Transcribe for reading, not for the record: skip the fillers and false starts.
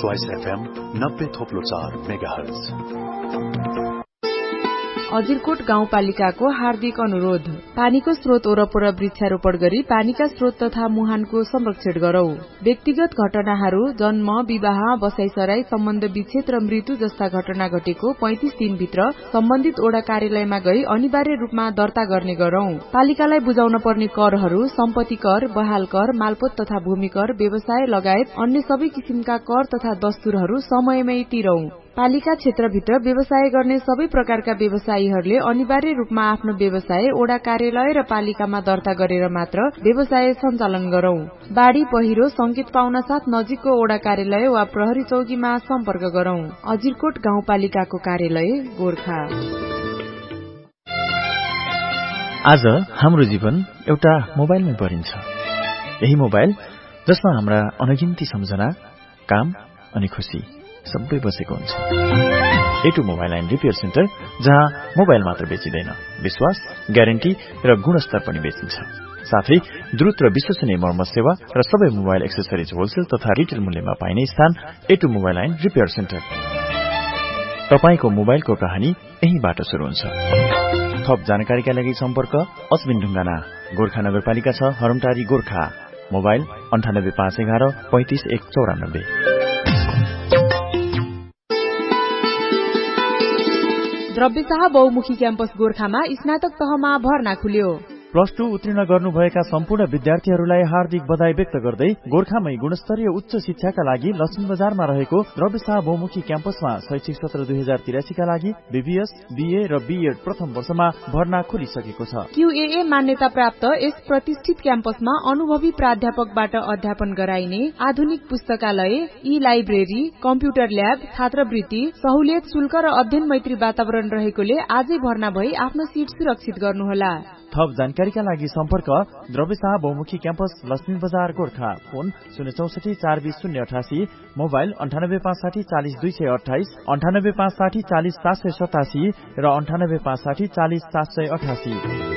Choice FM 90.4 megahertz. अजिरकोट गाउँपालिकाको हार्दिक अनुरोध। पानीको स्रोत वरपर वृक्षारोपण गरी पानीका स्रोत तथा मुहानको संरक्षण गरौं। व्यक्तिगत घटनाहरू जन्म, विवाह, बसाइसराई, सम्बन्ध विच्छेद र मृत्यु जस्ता घटना घटेको 35 दिनभित्र सम्बन्धित ओडा कार्यालयमा गई अनिवार्य रूपमा दर्ता गर्ने गरौं। पालिकालाई बुझाउन पर्ने करहरू सम्पत्ति कर, बहाल कर, मालपोत तथा भूमि कर, व्यवसाय लगायत अन्य सबै किसिमका कर तथा दस्तुरहरू समयमै तिरौं। पालिका क्षेत्रभित्र व्यवसाय गर्ने सबै प्रकारका व्यवसायीहरूले अनिवार्य रूपमा आफ्नो व्यवसाय ओडा कार्यालय र पालिकामा दर्ता गरेर मात्र व्यवसाय सञ्चालन गरौं। बाढ़ी पहिरो संकेत पाउन साथ नजिकको ओडा कार्यालय वा प्रहरी चौकीमा सम्पर्क गरौं। अजिरकोट गाउँपालिकाको कार्यालय गोर्खा। आज हाम्रो जीवन एउटा मोबाइलमै परिन्छ। यही मोबाइल जसमा हाम्रा अनगिन्ती सम्झना, काम अनि खुशी सबै बसेको हुन्छ। A2 mobile and repair centre, जहाँ मोबाइल मात्र बेचिँदैन, विश्वास, ग्यारेन्टी र गुणस्तर पनि बेचिन्छ। साथै द्रुत र विश्वसनीय मर्मत सेवा र सबै मोबाइल एक्सेसरिज होलसेल तथा रिटेल मूल्यमा पाइने स्थान A2 mobile and repair centre. तपाईको मोबाइलको कहानी यहीबाट सुरु हुन्छ। थप जानकारीका लागि सम्पर्क अश्विन ढुङ्गाना, गोर्खा नगरपालिका 6, हरमटारी, गोर्खा। मोबाइल 9851 35194। द्रव्यशाह बहुमुखी क्याम्पस गोर्खामा स्नातक तहमा भर्ना खुल्यो। +2 उत्तीर्ण गर्नुभएका सम्पूर्ण विद्यार्थीहरूलाई हार्दिक बधाई व्यक्त गर्दै गोर्खामै गुणस्तरीय उच्च शिक्षाका लागि लक्ष्मी बजारमा रहेको द्रव्यशाह बहुमुखी क्याम्पसमा शैक्षिक सत्र 2083 का लागि बीबीएस, बीए र बीएड प्रथम वर्षमा भर्ना खुलिसकेको छ। QAA मान्यता प्राप्त यस प्रतिष्ठित क्याम्पसमा अनुभवी प्राध्यापकबाट अध्यापन गराइने आधुनिक पुस्तकालय, ई-लाइब्रेरी, कम्प्युटर ल्याब, छात्रवृत्ति, सहुलियत शुल्क र अध्ययन मैत्री वातावरण रहेकोले आजै भर्ना भई आफ्नो सिट सुरक्षित गर्नुहोला। थप जानकारीका लागि सम्पर्क द्रव्यशाह बहुमुखी क्याम्पस लक्ष्मी बजार गोर्खा। फोन 064 420 088, मोबाइल 9856 40 228, 9856 40 787 र 9856 40 788।